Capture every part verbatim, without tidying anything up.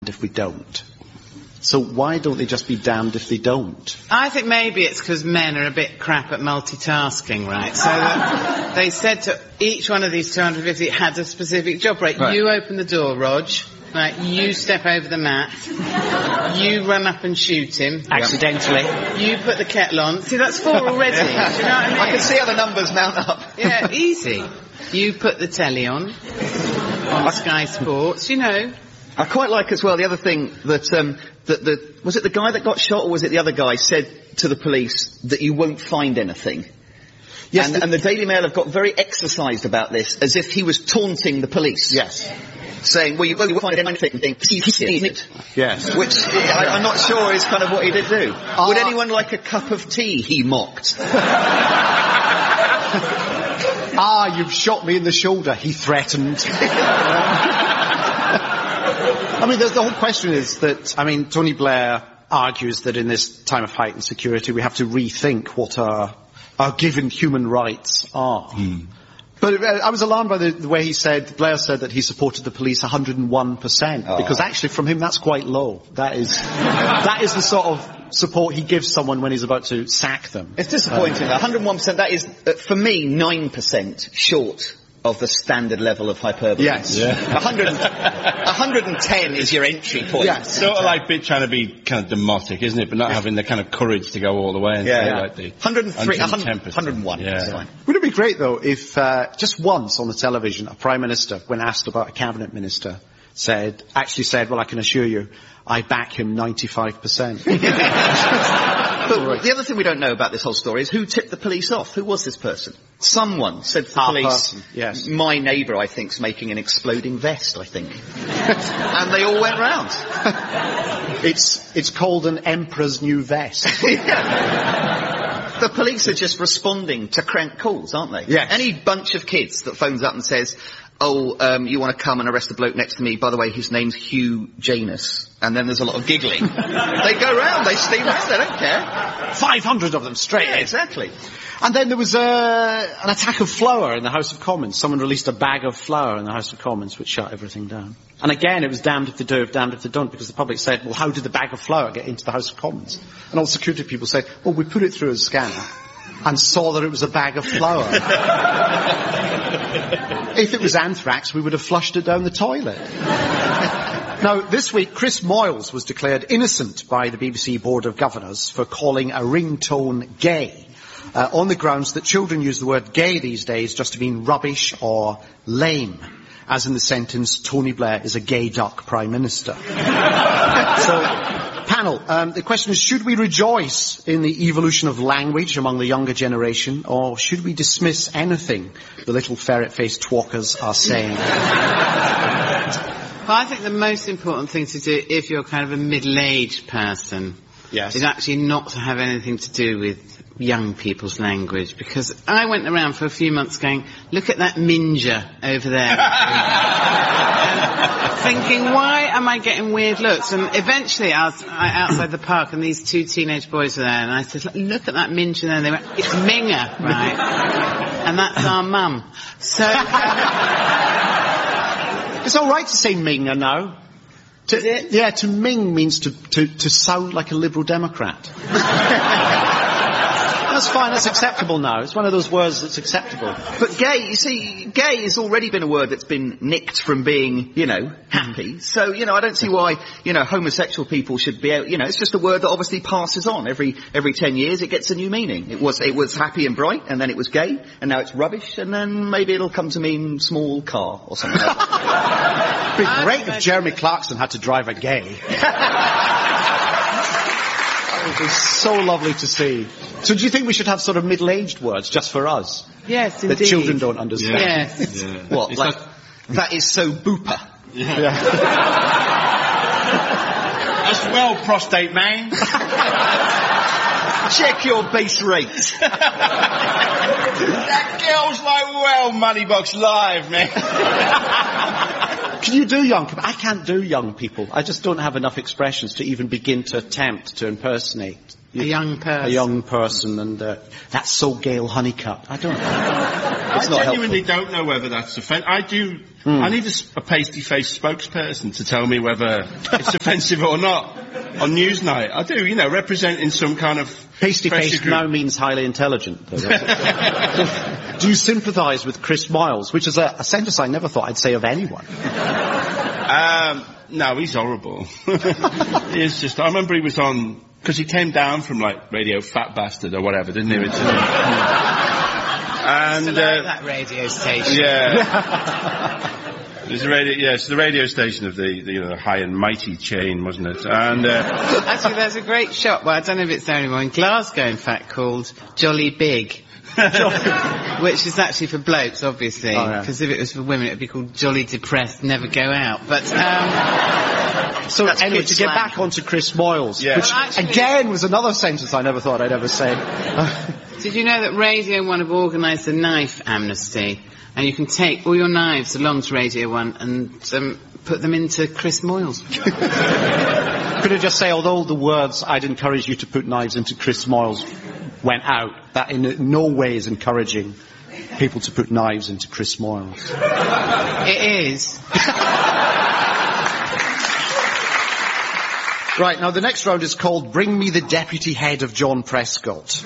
if we don't. So why don't they just be damned if they don't? I think maybe it's because men are a bit crap at multitasking, right? So that they said to each one of these two hundred fifty had a specific job, right? right? You open the door, Rog. Right, you step over the mat. You run up and shoot him. Accidentally. You put the kettle on. See, that's four already. Do you know what I mean? I can see how the numbers mount up. Yeah, easy. You put the telly on. On Sky Sports, you know. I quite like as well the other thing that, um, that the, was it the guy that got shot or was it the other guy said to the police that you won't find anything? Yes. And the, and the Daily Mail have got very exercised about this, as if he was taunting the police. Yes. Saying, well, you won't find anything. Yes. Which I, I'm not sure is kind of what he did do. Uh, Would anyone like a cup of tea? He mocked. Ah, you've shot me in the shoulder, he threatened. I mean, the, the whole question is that, I mean, Tony Blair argues that in this time of heightened security we have to rethink what our, our given human rights are. Mm. But uh, I was alarmed by the, the way he said, Blair said that he supported the police one hundred and one percent, oh. because actually from him that's quite low. That is, that is the sort of support he gives someone when he's about to sack them. It's disappointing. Um, one hundred and one percent, that is, uh, for me, nine percent short of the standard level of hyperbole. Yes. Yeah. one hundred, one hundred ten is your entry point. Yes. Sort of like bit trying to be kind of demotic, isn't it? But not yeah. having the kind of courage to go all the way and yeah, say yeah. like the... one hundred and three, one hundred and one. Yeah. Fine. Wouldn't it be great, though, if uh, just once on the television a Prime Minister, when asked about a Cabinet Minister, said, actually said, well, I can assure you, I back him ninety-five percent. But the other thing we don't know about this whole story is who tipped the police off. Who was this person? Someone said to the Our police, person, yes. My neighbour, I think, is making an exploding vest, I think. And they all went round. It's, it's called an Emperor's New Vest. Yeah. The police are just responding to crank calls, aren't they? Yes. Any bunch of kids that phones up and says, oh, um, you want to come and arrest the bloke next to me? By the way, his name's Hugh Janus. And then there's a lot of giggling. They go round, they steam round, they don't care. five hundred of them straight yeah, in. Exactly. And then there was uh, an attack of flour in the House of Commons. Someone released a bag of flour in the House of Commons, which shut everything down. And again, it was damned if they do, damned if they don't, because the public said, well, how did the bag of flour get into the House of Commons? And all security people said, well, we put it through a scanner and saw that it was a bag of flour. If it was anthrax, we would have flushed it down the toilet. Now, this week, Chris Moyles was declared innocent by the B B C Board of Governors for calling a ringtone gay, uh, on the grounds that children use the word gay these days just to mean rubbish or lame, as in the sentence, Tony Blair is a gay duck Prime Minister. So, panel, um, the question is, should we rejoice in the evolution of language among the younger generation, or should we dismiss anything the little ferret-faced twalkers are saying? Well, I think the most important thing to do if you're kind of a middle-aged person yes. is actually not to have anything to do with young people's language, because I went around for a few months going, look at that minger over there. Thinking, why am I getting weird looks? And eventually I was I, outside the park and these two teenage boys were there and I said, look at that minger there. And they went, it's Minger, right? And that's our mum. So... It's all right to say Minger now. To, Is it? Yeah, to Ming means to, to, to sound like a Liberal Democrat. That's fine, that's acceptable now. It's one of those words that's acceptable. But gay, you see, gay has already been a word that's been nicked from being, you know, happy. So, you know, I don't see why, you know, homosexual people should be able, you know, it's just a word that obviously passes on. Every, every ten years it gets a new meaning. It was, it was happy and bright, and then it was gay, and now it's rubbish, and then maybe it'll come to mean small car or something like that. It'd be great if Jeremy Clarkson had to drive a gay. It would be so lovely to see. So do you think we should have sort of middle-aged words just for us? Yes, indeed. That children don't understand? Yes. Yeah. What, it's like, like, that is so booper. Yeah. Yeah. As well, prostate man. Check your base rate. That girl's like, well, Moneybox Live, man. Can you do young people? I can't do young people. I just don't have enough expressions to even begin to attempt to impersonate A young person. A young person, and uh, that's so Gail Honeycutt. I don't know. I not genuinely don't know whether that's offensive. I do. Mm. I need a, s- a pasty-faced spokesperson to tell me whether it's offensive or not on Newsnight. I do, you know, representing some kind of Pasty-faced pressure now group. means highly intelligent. Though, that's it. Do you sympathise with Chris Miles, which is a, a sentence I never thought I'd say of anyone? Um, no, he's horrible. He is just. I remember he was on because he came down from like Radio Fat Bastard or whatever, didn't he? It's, and I like that radio station. yeah. There's a radio, yes, the radio station of the, the you know, the high and mighty chain, wasn't it? And uh, Actually, there's a great shop, well, I don't know if it's there anymore, in Glasgow, in fact, called Jolly Big. Which is actually for blokes, obviously, because oh, yeah. if it was for women, it would be called Jolly Depressed, Never Go Out. But, um... So That's anyway, kid to slang. get back onto Chris Moyles, Yeah. which Well, actually- again was another sentence I never thought I'd ever say. Did you know that Radio one have organised a knife amnesty? And you can take all your knives along to Radio one and um, put them into Chris Moyles. Could I just say, although the words "I'd encourage you to put knives into Chris Moyles" went out, that in no way is encouraging people to put knives into Chris Moyles. It is. Right, now the next round is called Bring Me the Deputy Head of John Prescott.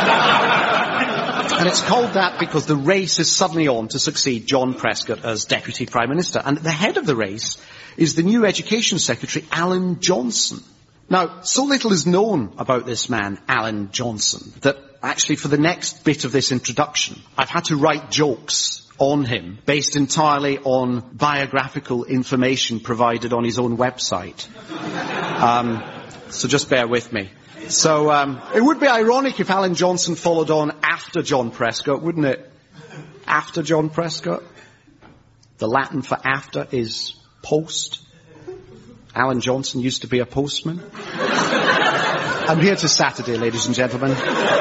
And it's called that because the race is suddenly on to succeed John Prescott as Deputy Prime Minister. And the head of the race is the new Education Secretary, Alan Johnson. Now, so little is known about this man, Alan Johnson, that actually for the next bit of this introduction, I've had to write jokes on him based entirely on biographical information provided on his own website. Um, so just bear with me. So, um, it would be ironic if Alan Johnson followed on after John Prescott, wouldn't it? After John Prescott? The Latin for after is post. Alan Johnson used to be a postman. I'm here to Saturday, ladies and gentlemen.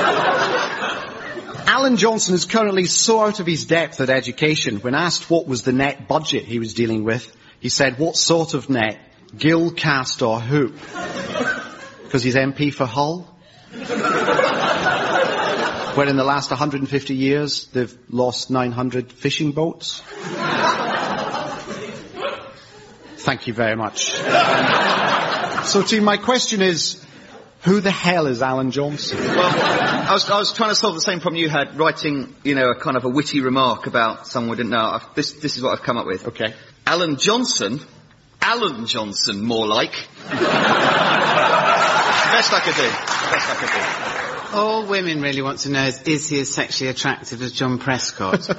Alan Johnson is currently so out of his depth at education. When asked what was the net budget he was dealing with, he said, what sort of net? Gill, cast or hoop? Because he's M P for Hull? Where in the last one hundred fifty years they've lost nine hundred fishing boats? Thank you very much. So team, my question is, who the hell is Alan Johnson? Well, I was, I was trying to solve the same problem you had, writing, you know, a kind of a witty remark about someone we didn't know. I've, this, this is what I've come up with. Okay. Alan Johnson, Alan Johnson, more like. Best I could do. Best I could do. All women really want to know is, is he as sexually attractive as John Prescott?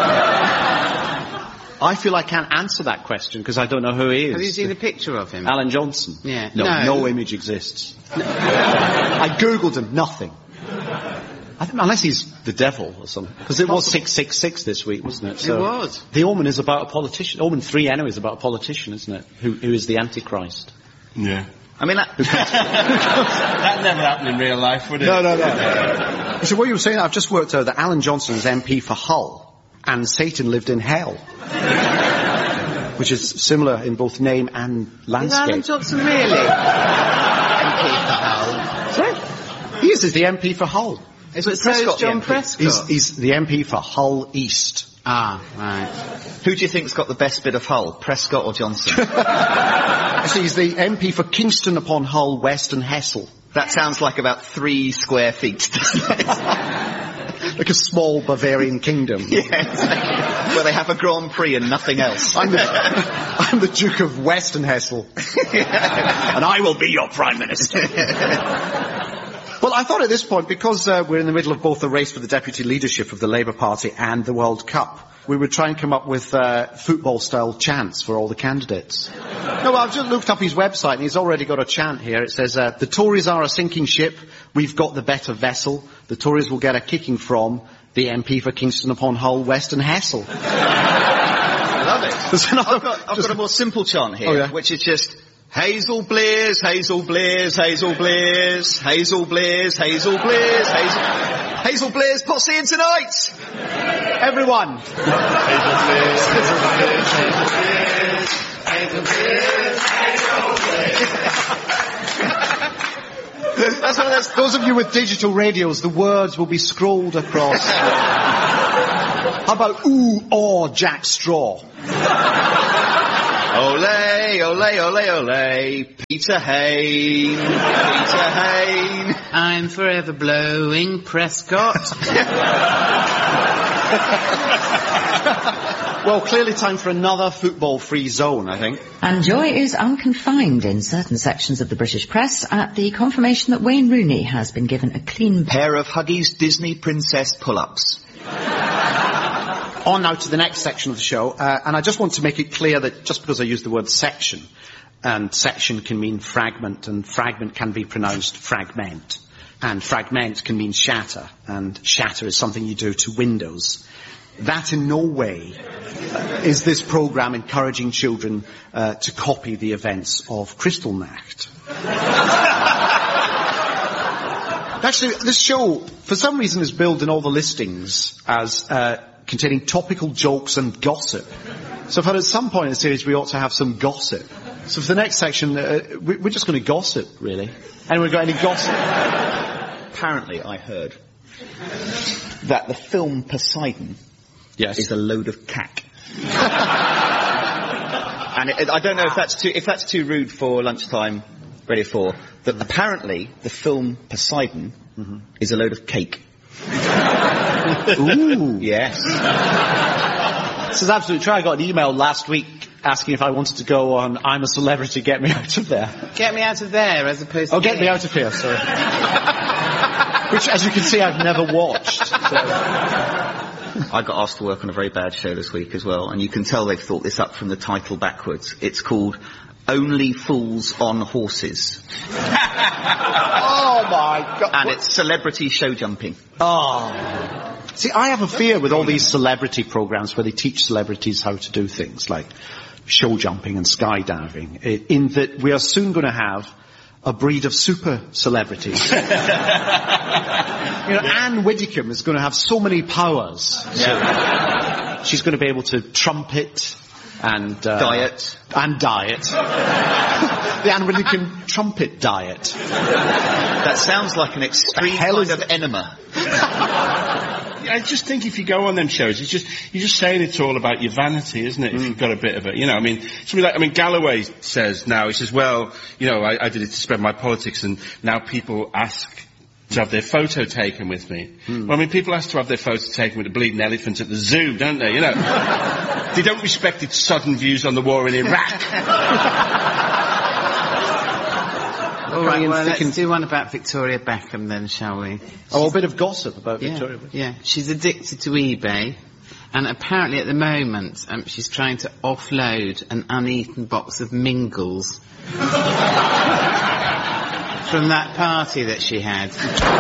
I feel I can't answer that question because I don't know who he is. Have you seen a picture of him? Alan Johnson? Yeah. No, no, No. image exists. I googled him, nothing. I think, unless he's the devil or something. Because it was six six six this week, wasn't it? So It was. The Omen is about a politician. Omen three anyway is about a politician, isn't it? Who, who is the Antichrist. yeah. I mean, that, That never happened in real life, would it? No, no, no. So what you were saying, I've just worked out that Alan Johnson is M P for Hull and Satan lived in hell. Which is similar in both name and Is landscape. Alan Johnson really M P for Hull? Sorry? He is, is the M P for Hull. Is But it so is Prescott the John M P? Prescott? He's, he's the M P for Hull East. Ah, right. who do you think's got the best bit of Hull, Prescott or Johnson? Actually, he's the M P for Kingston upon Hull West and Hessel. That sounds like about three square feet, doesn't it? Like a small Bavarian kingdom. Yeah, where they have a Grand Prix and nothing else. I'm the, I'm the Duke of Western Hessel. And I will be your Prime Minister. Well, I thought at this point, because uh, we're in the middle of both the race for the deputy leadership of the Labour Party and the World Cup, we would try and come up with uh, football-style chants for all the candidates. No, well, I've just looked up his website and he's already got a chant here. It says, uh, the Tories are a sinking ship, we've got the better vessel, the Tories will get a kicking from the M P for Kingston upon Hull, West and Hessel. I love it. There's another- I've, got, I've just- got a more simple chant here, Oh, yeah? which is just Hazel Blears, Hazel Blears, Hazel Blears, Hazel Blears, Hazel Blears, Hazel, Hazel Blears, posse in tonight! Everyone! That's it's one of those, those of you with digital radios, the words will be scrolled across. How about ooh, or Jack Straw? Ole, ole, ole, ole, Peter Hain, Peter Hain. I'm forever blowing Prescott. Well, clearly time for another football-free zone, I think. And joy is unconfined in certain sections of the British press at the confirmation that Wayne Rooney has been given a clean pair of Huggies Disney Princess pull-ups. On now to the next section of the show, uh, and I just want to make it clear that just because I use the word section, and section can mean fragment, and fragment can be pronounced fragment, and fragment can mean shatter, and shatter is something you do to windows. That in no way uh, is this programme encouraging children uh, to copy the events of Kristallnacht. Actually, this show, for some reason, is billed in all the listings as uh, containing topical jokes and gossip. So I thought at some point in the series we ought to have some gossip. So for the next section, uh, we, we're just going to gossip, really. Anyone got any gossip? Apparently, I heard that the film Poseidon yes. is a load of cack. And it, I don't know if that's too if that's too rude for lunchtime Radio four. That apparently the film Poseidon mm-hmm. is a load of cake. Ooh. Yes. This is absolutely true. I got an email last week asking if I wanted to go on I'm a Celebrity, Get Me Out of There. Get me out of there as opposed to... Oh, Get here. Me Out of Here, sorry. Which, as you can see, I've never watched. So. I got asked to work on a very bad show this week as well, and you can tell they've thought this up from the title backwards. It's called Only Fools on Horses. Oh, my God. And it's celebrity show jumping. Oh. See, I have a fear with all these celebrity programs where they teach celebrities how to do things like show jumping and skydiving, in that we are soon going to have a breed of super celebrities. You know, Anne Widdecombe is going to have so many powers. Yeah. She's going to be able to trumpet and... Uh, diet. And diet. The Anne Widdecombe trumpet diet. That sounds like an extreme kind of enema. I just think if you go on them shows, it's just, you're just saying it's all about your vanity, isn't it? Mm. If you've got a bit of it, you know, I mean, something like, I mean, Galloway says now, he says, well, you know, I, I did it to spread my politics and now people ask to have their photo taken with me. Mm. Well, I mean, people ask to have their photo taken with a bleeding elephant at the zoo, don't they? You know, they don't respect its sudden views on the war in Iraq. All right, well, let's do one about Victoria Beckham then, shall we? Oh, a bit of gossip about yeah, Victoria Beckham. Yeah, she's addicted to eBay, and apparently at the moment um, she's trying to offload an uneaten box of Mingles from that party that she had.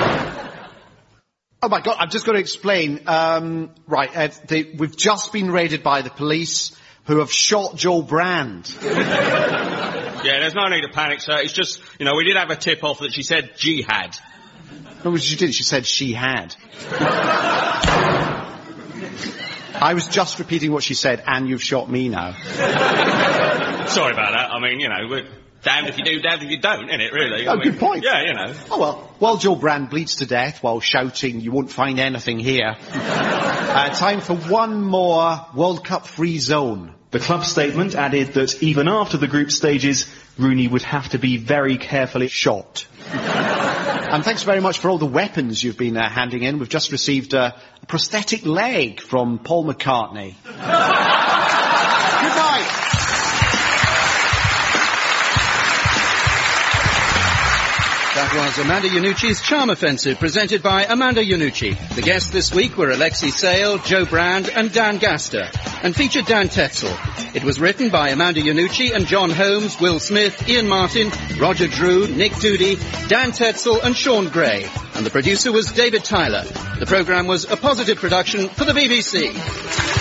Oh my God, I've just got to explain. Um, right, uh, they, we've just been raided by the police who have shot Joe Brand. Yeah, there's no need to panic, sir. It's just, you know, we did have a tip-off that she said jihad. No, she didn't. She said she had. I was just repeating what she said, and you've shot me now. Sorry about that. I mean, you know, we're damned if you do, damned if you don't, innit, really? Oh, I mean, good point. Yeah, you know. Oh, well, while Joe Brand bleeds to death while shouting, you won't find anything here. uh, time for one more World Cup free zone. The club statement added that even after the group stages, Rooney would have to be very carefully shot. And thanks very much for all the weapons you've been uh, handing in. We've just received uh, a prosthetic leg from Paul McCartney. Good night. That was Amanda Iannucci's Charm Offensive, presented by Amanda Iannucci. The guests this week were Alexei Sale, Joe Brand and Dan Gaster, and featured Dan Tetzel. It was written by Amanda Iannucci and John Holmes, Will Smith, Ian Martin, Roger Drew, Nick Doody, Dan Tetzel and Sean Gray. And the producer was David Tyler. The programme was a Positive production for the B B C.